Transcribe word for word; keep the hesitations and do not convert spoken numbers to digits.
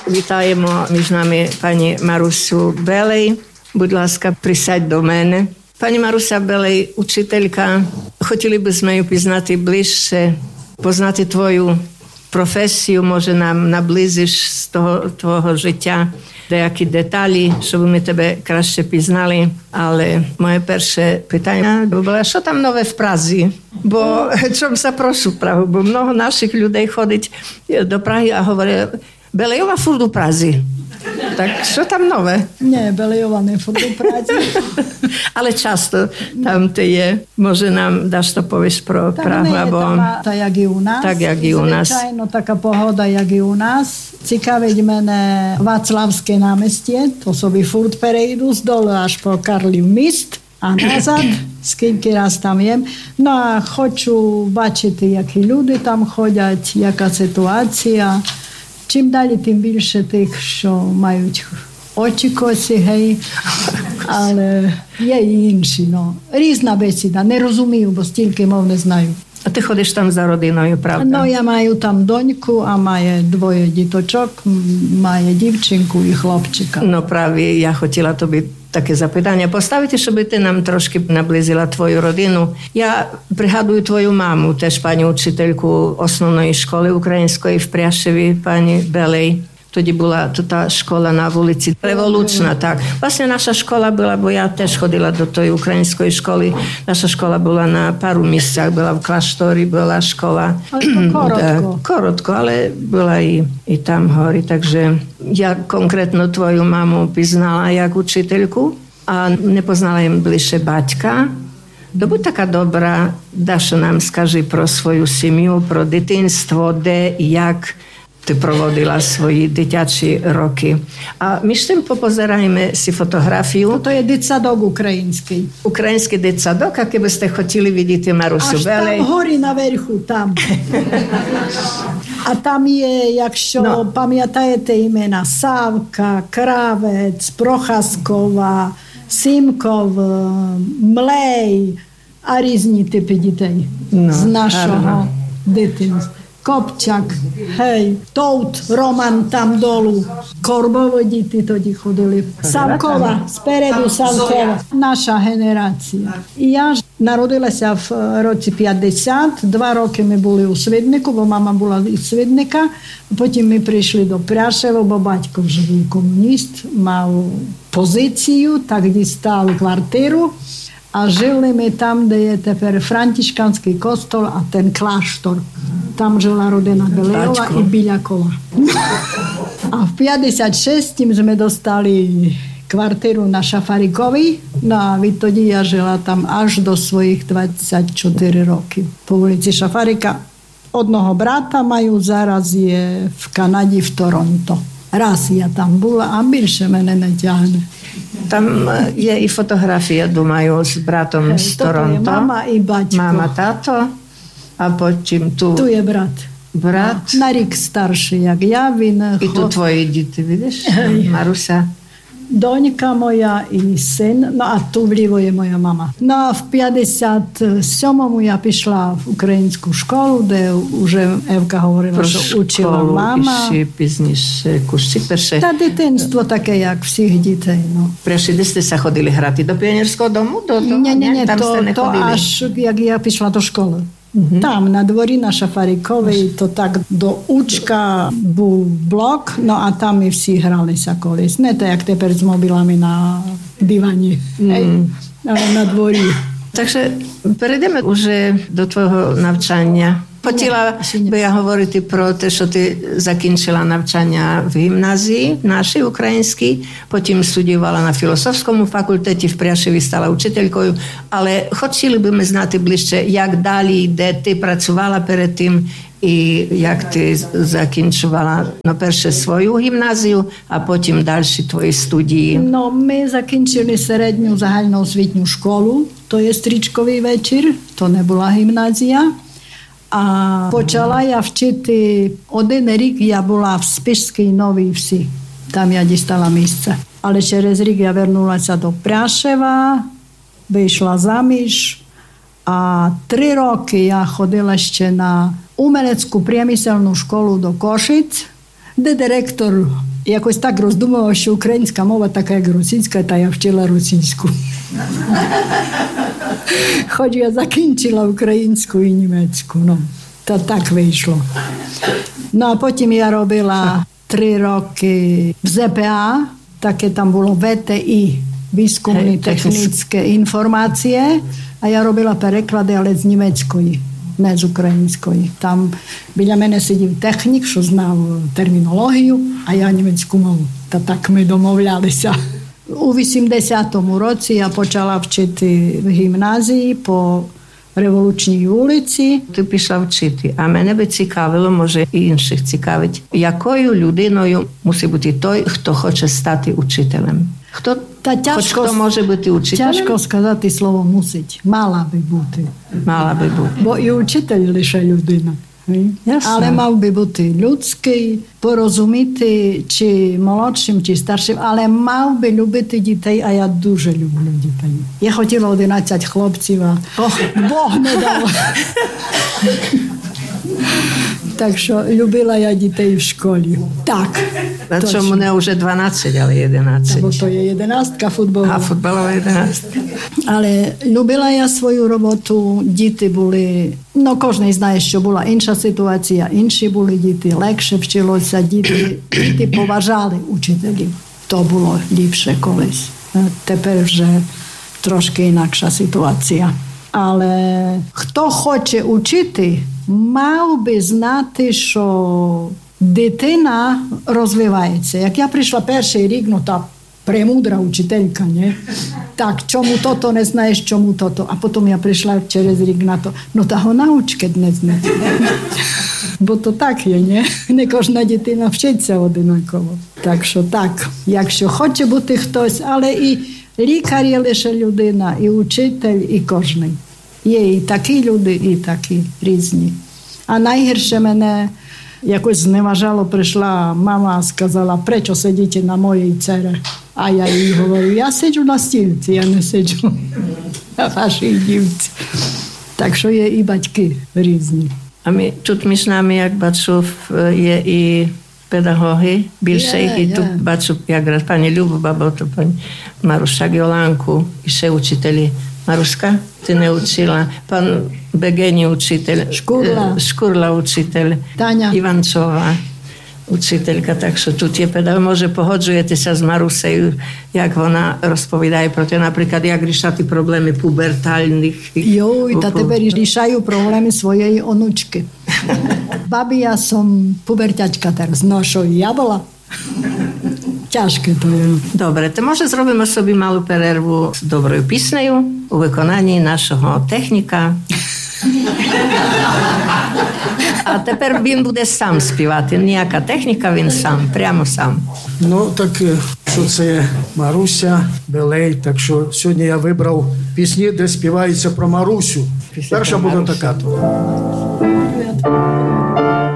Вітаємо між нами пані Марусю Белej. Будь ласка, присядь до мене. Пані Маруся Белej, учителька. Хотіли б ми її пізнати ближче, познати твою професію, може нам наблизиш з того твого життя деякі деталі, щоб ми тебе краще пізнали. Але моє перше питання було, що там нове в Празі? Бо чому запрошу в Прагу? Бо много наших людей ходить до Праги а говорять, Belejova furt u Prazi. Tak čo tam nové? Nie, Belejova ne furt u Prazi. Ale často tam to je. Може нам dáš to povieš pro tak Prahu? Tak nie, tak jak i u nás. Tak jak i u nás. Zvyčajno taká pohoda, jak i u nás. Cikaveť mene Václavské námestie, to sobі furt perejdu z dole až po Karliv mist a nazad, skільки раз tam jem. No a хочу бачити, які люди там ходять, яка ситуація. Чим далі, тим більше тих, що мають очі косі, гей, але є і інші. Ну. Різна бесіда, не розумію, бо стільки мов не знаю. А ти ходиш там за родиною, правда? Ну, я маю там доньку, а має двоє діточок, має дівчинку і хлопчика. Ну, праві, я хотіла тобі таке запитання поставити, щоб ти нам трошки наблизила твою родину. Я пригадую твою маму, теж пані учительку основної школи української в Пряшеві, пані Belej. Тоді була та школа на вулиці Революцна, так. Власне, наша школа була, бо я теж ходила до тої української школи. Наша школа була на пару місцях, була в Кляшторі, була школа. Але то коротко. Коротко, але була і, і там горі. Takže я конкретно твою маму пізнала як учительку, а не познала їм ближче батька. То будь така добра, Даша, нам скажи про свою сім'ю, про дитинство, де і як ty проводила свої дитячі роки. А між тим попозирajmy si fotografiu. To je дитсадок український. Український дитсадок, а кби сте хотіли видіти Марусю Белej. Аж там горі наверху, там. А там є, якщо no. пам'ятаєте імена Савка, Кравець, Прохаскова, Симков, Млей, а різні типи дітей no, з нашого гарно. Дитинства. Kopčak, hej, Tout, Roman tam dolu, Korbovo dіти тоді ходили. Savkova, sпереду Savkova, наша генерація. І я ж народилася в році п'ятдесят, два роки ми були у Свиднику, бо мама була із Свидника, потім ми прийшли до Пряшева, бо батько вже був комуніст, мав позицію, так дістали квартиру. A žili my tam, kde je teper Františkanský kostol a ten kláštor. Tam žila rodina Belejova i Biľakova. A v päťdesiat šesť sme dostali kvartíru na Šafarikovi. No a відтоді ja žila tam až do svojich dvadsaťčtyri roky. Po ulici Šafarika. Одного брата маю, зараз je v Kanade, v Toronto. Raz ja tam bola a bільше мене не тягне. Tam je i fotografia, думаю, z bratom z Toronto. To je mama i baťko. Mama, táto. A počím tu... Tu je brat. Brat. Na rік старший, як я. Він... I tu tvoje dіти, видиш? Marusia. Донька моя і син. Ну, а tu вліво є моя мама. Ну, а в п'ятдесят сьомому я пішла в українську школу, де вже Евка говорила, про що учила мама. І ще пізніше курси перше. Та дитинство таке, як всіх дітей. Ну. Перші, де сте ходили грати? До піонерського дому? До того? Ні, ні, ні, там то, не то аж як я пішла до школи. Mm-hmm. Tam na dvorí na Šafarikovej to tak do Učka bol blok, no a tam my vsi hrali sa kolis. Ne to jak teper s mobilami na divani, mm. ale na dvorí. Takže перейдемо уже до твого навчання. Хотіла би я говорити про те, що ти закінчила навчання в гімназії нашій українській, потім студіювала на філософському факультеті в Пряшеві, стала учителькою, але хотіли би ми знати ближче, як далі, де ти працювала перед тим і як ти закінчувала, ну, перше свою гімназію, а потім далі твої студії. No, my закінчили середню загальноосвітню школу, to je стрічковий вечір, то не була гімназія. A počala ja včiti, один рік я була в Spišskej Novej Vsi. Tam ja dістала місце. Але через рік я вернулася до Пряшева, вийшла заміж. А три роки я ходила ще на умеlecku priemyselnú školu do Košic, де директор І якось так роздумував, що українська мова така, як російська, та я вчила російську. Хоч я закінчила українську і німецьку, ну, то так вийшло. Ну, а потім я робила три роки в зе пе а, таке там було ве те і, výskumné technické informácie, a ja robila переклади, але з німецької, не з української. Там біля мене сидів технік, що знав термінологію, а я німецьку мову. Та так ми домовлялися. У вісімдесятому році я почала вчити в гімназії по Революційній вулиці. Ти пішла вчити, а мене би цікавило, може і інших цікавить, якою людиною мусить бути той, хто хоче стати учителем? Хто, Та тяжко, хоч хто може бути учителем? Тяжко сказати слово «мусить». Мала би бути. Мала би бути. Бо і учитель лише людина. Ясно. Але мав би бути людський, порозуміти чи молодшим, чи старшим, але мав би любити дітей, а я дуже люблю дітей. Я хотіла одинадцять хлопців, а Ох, Бог не дав. Так що любила я дітей в школі. Так. А чому не вже дванадцять, але одинадцять? Бо то є одинадцятка футболова. А футболова одинадцятка. Але любила я свою роботу, діти були, ну кожен знає, що була інша ситуація, інші були діти, легше вчилося, діти, діти поважали учителів. То було ліпше колись. Тепер вже трошки інакша ситуація. Але хто хоче учити, мав би знати, що дитина розвивається. Як я прийшла перший рік, ну та премудра учителька, не? Так, чому то-то не знаєш, чому то-то. А потім я прийшла через рік на то, ну та го научки не знає. Бо то так є, не? Не кожна дитина вчиться одинаково. Так що так, якщо хоче бути хтось, але і лікар є лише людина, і учитель, і кожний. Є і такі люди, і такі різні. А найгірше мене якось зневажало, прийшла мама, сказала, пречо сидіти на моїй цері. А я їй говорю, я сиджу на стільці, я не сиджу на вашій дівці. Так що є і батьки різні. А ми, тут між нами, як бачу, є і pedagogy, більше їх, і тут бачу, як раз пані Люба, бо то пані Маруша Гіоланку, і ще учителі. Maruška, ty neučila. Pán Begeni učiteľ. Škurla. Škurla učiteľ. Táňa. Ivančová učiteľka. Takže tu tie pedagógy, може погоджуєте sa s Marusею, як вона розповідає про те, наприклад, як рішати проблеми пубертальних. Joj, та тепер рішаю проблеми своєї онучки. Бабі, я som puberťačka teraz. No, що я була? Тяжке то є. Добре, то може зробимо собі малу перерву з доброю піснею у виконанні нашого техніка. А тепер він буде сам співати. Ніяка техніка, він сам, прямо сам. Ну, так, що це Маруся Белей, так що сьогодні я вибрав пісні, де співається про Марусю. Перша буде така.